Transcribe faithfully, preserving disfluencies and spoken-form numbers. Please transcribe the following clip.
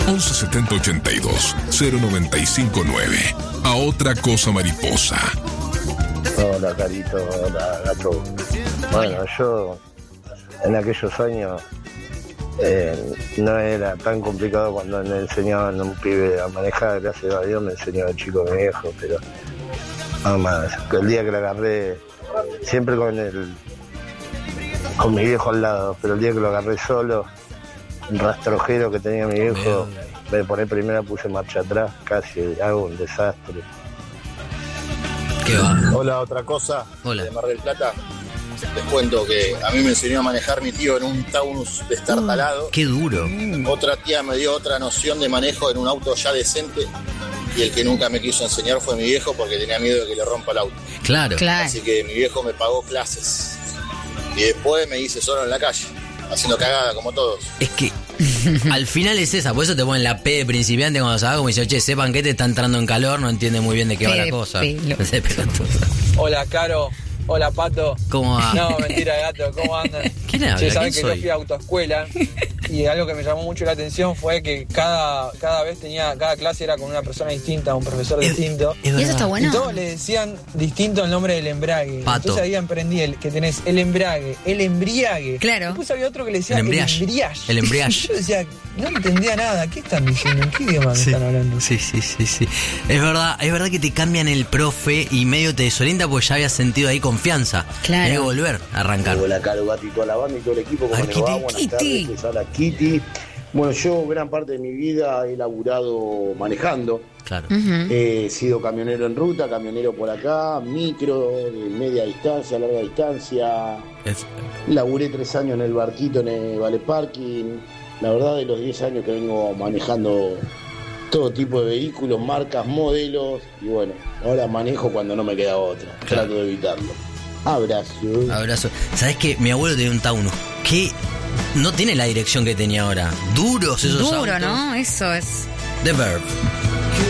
once setenta ochenta y dos cero noventa y cinco nueve. A otra cosa mariposa. Hola, Carito, hola, Gato. Bueno, yo en aquellos años eh, no era tan complicado cuando me enseñaban a un pibe a manejar. Gracias a Dios me enseñó el chico mi viejo, pero nada más. El día que lo agarré, siempre con el con mi viejo al lado, pero el día que lo agarré solo, un rastrojero que tenía mi viejo, me poné primera, puse marcha atrás, casi hago un desastre. ¿Qué va? Hola, otra cosa. Hola. De Mar del Plata. Les cuento que a mí me enseñó a manejar mi tío en un Taunus destartalado. Uh, ¡Qué duro! Otra tía me dio otra noción de manejo en un auto ya decente. Y el que nunca me quiso enseñar fue mi viejo porque tenía miedo de que le rompa el auto. Claro. Claro. Así que mi viejo me pagó clases. Y después me hice solo en la calle, haciendo cagada como todos. Es que al final es esa, por eso te ponen la P de principiante cuando se haga, como dice, che, sepan que te está entrando en calor, no entiende muy bien de qué va la cosa. Pelo. Hola, Caro. Hola, Pato. ¿Cómo va? No, mentira, Gato. ¿Cómo andan? ¿Quién habla? Che, saben ¿Quién que soy? yo fui a autoescuela y algo que me llamó mucho la atención fue que cada, cada vez tenía, cada clase era con una persona distinta, un profesor Es- distinto. es ¿Y eso está bueno? Y todos le decían distinto el nombre del embrague. Pato. Entonces ahí aprendí el, que tenés el embrague, el embriague. Claro. Después había otro que le decía El el embriage. embriage. El embriage. Yo decía, no entendía nada. ¿Qué están diciendo? ¿En qué idioma me Sí, están hablando? sí, sí, sí, sí. Es verdad, es verdad que te cambian el profe y medio te desorienta porque ya habías sentido ahí confianza. Claro. Tenés que volver a arrancar. Hola, Caro, Gati, toda la banda y todo el equipo. ¿Cómo Ay, les va? Kitty, Buenas Kitty. tardes, les habla Kitty. Bueno, yo gran parte de mi vida he laburado manejando. Claro. Ujú. He sido camionero en ruta, camionero por acá, micro, de media distancia, larga distancia. Es- Laburé tres años en el barquito, en el Vale Parking. La verdad, de los diez años que vengo manejando todo tipo de vehículos, marcas, modelos. Y bueno, ahora manejo cuando no me queda otra. Claro. Trato de evitarlo. Abrazo. Abrazo. ¿Sabés que mi abuelo tenía un Taunus? Que no tiene la dirección que tenía ahora. Duros esos Duro, autos. ¿no? Eso es. The Verb.